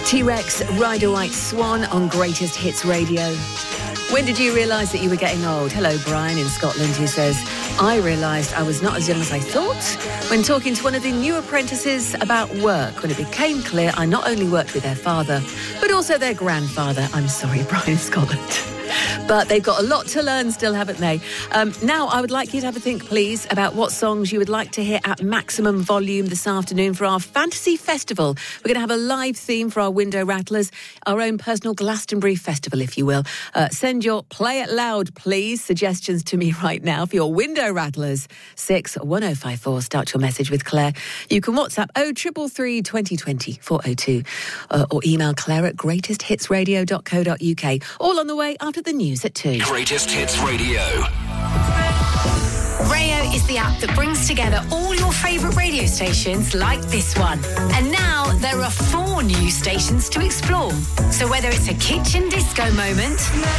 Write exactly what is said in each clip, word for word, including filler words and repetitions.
T-Rex, Ride a White Swan on Greatest Hits Radio. When did you realise that you were getting old? Hello, Brian in Scotland, who says, I realised I was not as young as I thought when talking to one of the new apprentices about work, when it became clear I not only worked with their father, but also their grandfather. I'm sorry, Brian in Scotland. But they've got a lot to learn still, haven't they? Um, now, I would like you to have a think, please, about what songs you would like to hear at maximum volume this afternoon for our Fantasy Festival. We're going to have a live theme for our window rattlers, our own personal Glastonbury Festival, if you will. Uh, send your play it loud, please, suggestions to me right now for your window rattlers. six one oh five four. Start your message with Claire. You can WhatsApp oh three three three, twenty twenty, four oh two uh, or email Claire at greatest hits radio dot co dot uk. All on the way after the news at two. Greatest Hits Radio. Rayo is the app that brings together all your favourite radio stations like this one. And now there are four new stations to explore. So whether it's a kitchen disco moment,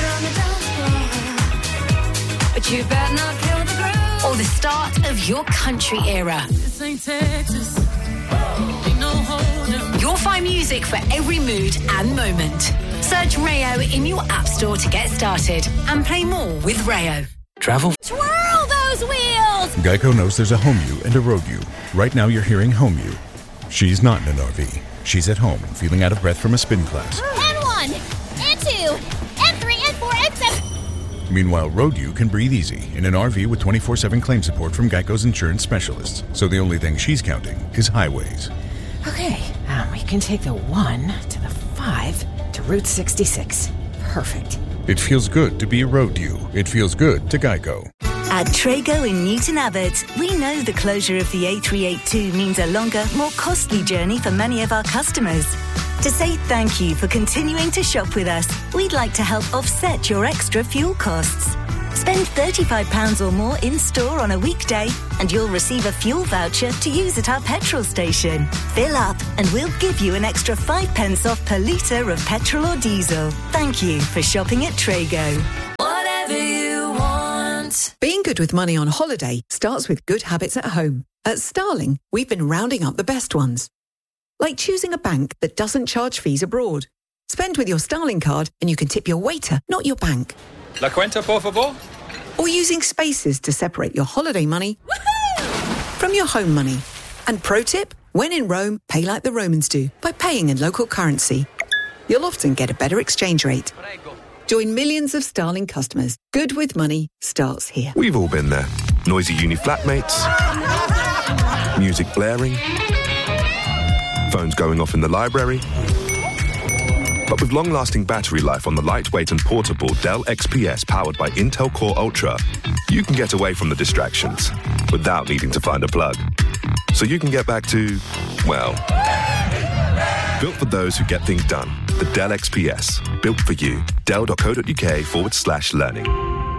but you better not kill the groove, or the start of your country era, this ain't Texas. Ain't no holding. You'll find music for every mood and moment. Search Rayo in your app store to get started and play more with Rayo. Travel? Twirl those wheels! Geico knows there's a home you and a road you. Right now you're hearing home you. She's not in an R V. She's at home, feeling out of breath from a spin class. And one, and two, and three, and four, and seven. Meanwhile, road you can breathe easy in an R V with twenty-four seven claim support from Geico's insurance specialists. So the only thing she's counting is highways. Okay, um, we can take the one to the five to Route sixty-six. Perfect. It feels good to be a road you. It feels good to Geico. At Trago in Newton Abbot, we know the closure of the A three eighty-two means a longer, more costly journey for many of our customers. To say thank you for continuing to shop with us, we'd like to help offset your extra fuel costs. Spend thirty-five pounds or more in-store on a weekday and you'll receive a fuel voucher to use at our petrol station. Fill up and we'll give you an extra five pence off per litre of petrol or diesel. Thank you for shopping at Trago. Whatever you want. Being good with money on holiday starts with good habits at home. At Starling, we've been rounding up the best ones. Like choosing a bank that doesn't charge fees abroad. Spend with your Starling card and you can tip your waiter, not your bank. La cuenta, por favor. Or using spaces to separate your holiday money from your home money. And pro tip, when in Rome, pay like the Romans do by paying in local currency. You'll often get a better exchange rate. Join millions of Starling customers. Good with money starts here. We've all been there. Noisy uni flatmates, music blaring, phones going off in the library. But with long-lasting battery life on the lightweight and portable Dell X P S powered by Intel Core Ultra, you can get away from the distractions without needing to find a plug. So you can get back to, well, built for those who get things done. The Dell X P S, built for you. Dell.co.uk forward slash learning.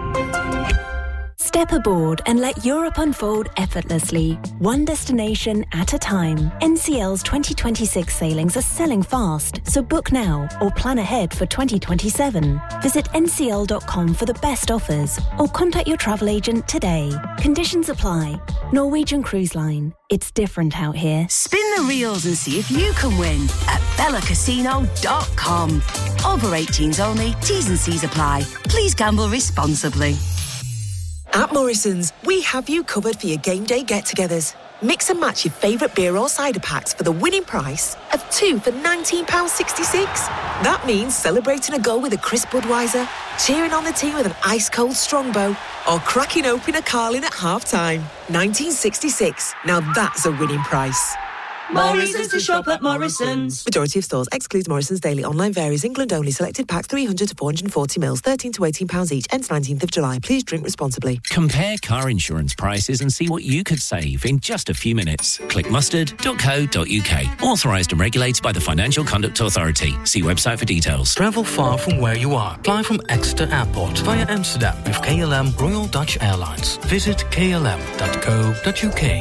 Step aboard and let Europe unfold effortlessly, one destination at a time. N C L's twenty twenty-six sailings are selling fast, so book now or plan ahead for twenty twenty-seven. Visit N C L dot com for the best offers or contact your travel agent today. Conditions apply. Norwegian Cruise Line. It's different out here. Spin the reels and see if you can win at bella casino dot com. Over eighteens only, T's and C's apply. Please gamble responsibly. At Morrison's, we have you covered for your game day get-togethers. Mix and match your favourite beer or cider packs for the winning price of two for nineteen pounds sixty-six. That means celebrating a goal with a crisp Budweiser, cheering on the team with an ice-cold Strongbow, or cracking open a Carling at half-time. nineteen sixty-six. Now that's a winning price. Morrison's to shop at Morrison's. Majority of stores excludes Morrison's daily. Online varies. England only. Selected packs three hundred to four hundred forty mils, thirteen to eighteen pounds each. Ends nineteenth of July. Please drink responsibly. Compare car insurance prices and see what you could save in just a few minutes. Click mustard dot co dot uk. Authorised and regulated by the Financial Conduct Authority. See website for details. Travel far from where you are. Fly from Exeter Airport via Amsterdam with K L M Royal Dutch Airlines. Visit k l m dot co dot u k.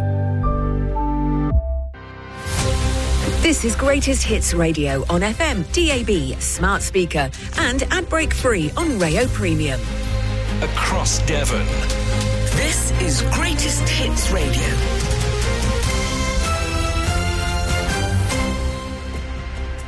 This is Greatest Hits Radio on F M, D A B, smart speaker, and ad break free on Rayo Premium. Across Devon. This is Greatest Hits Radio.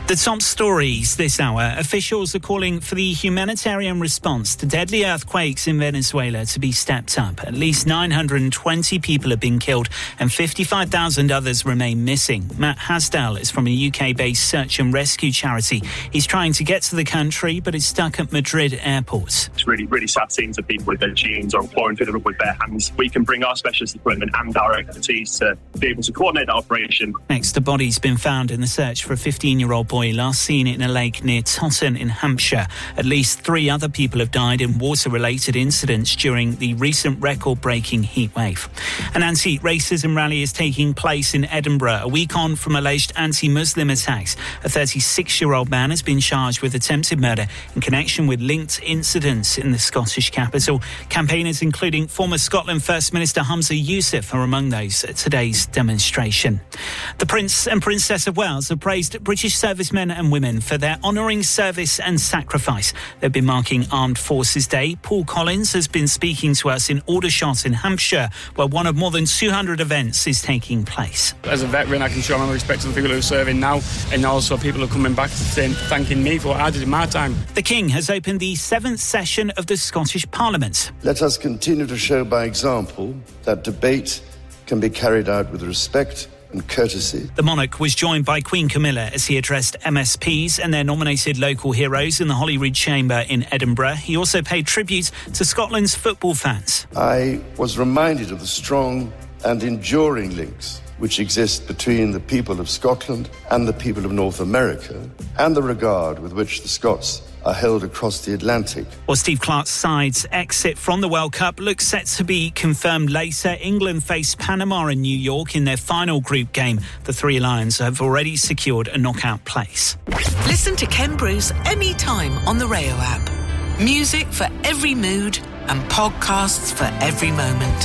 The top stories this hour. Officials are calling for the humanitarian response to deadly earthquakes in Venezuela to be stepped up. At least nine hundred twenty people have been killed and fifty-five thousand others remain missing. Matt Hasdell is from a U K-based search and rescue charity. He's trying to get to the country but is stuck at Madrid airport. It's really, really sad seeing some people with their jeans or pouring through the roof with bare hands. We can bring our specialist equipment and our expertise to be able to coordinate that operation. Next, a body's been found in the search for a fifteen-year-old boy last seen in a lake near Totten in Hampshire. At least three other people have died in water-related incidents during the recent record-breaking heatwave. An anti-racism rally is taking place in Edinburgh, a week on from alleged anti-Muslim attacks. A thirty-six-year-old man has been charged with attempted murder in connection with linked incidents in the Scottish capital. Campaigners, including former Scotland First Minister Humza Yousaf, are among those at today's demonstration. The Prince and Princess of Wales have praised British servicemen and women for their honouring service and sacrifice. They've been marking Armed Forces Day. Paul Collins has been speaking to us in Aldershot in Hampshire, where one of more than two hundred events is taking place. As a veteran, I can show my respect to the people who are serving now, and also people who are coming back saying, thanking me for what I did in my time. The King has opened the seventh session of the Scottish Parliament. Let us continue to show by example that debate can be carried out with respect and courtesy. The monarch was joined by Queen Camilla as he addressed M S Ps and their nominated local heroes in the Holyrood Chamber in Edinburgh. He also paid tribute to Scotland's football fans. I was reminded of the strong and enduring links which exist between the people of Scotland and the people of North America, and the regard with which the Scots are held across the Atlantic. Well, Steve Clarke's side's exit from the World Cup looks set to be confirmed later. England face Panama in New York in their final group game. The Three Lions have already secured a knockout place. Listen to Ken Bruce anytime on the Rayo app. Music for every mood and podcasts for every moment.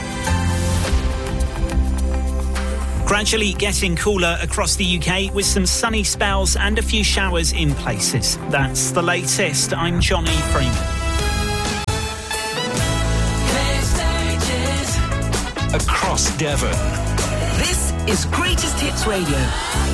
Gradually getting cooler across the U K with some sunny spells and a few showers in places. That's the latest. I'm Johnny Freeman. Across Devon. This is Greatest Hits Radio.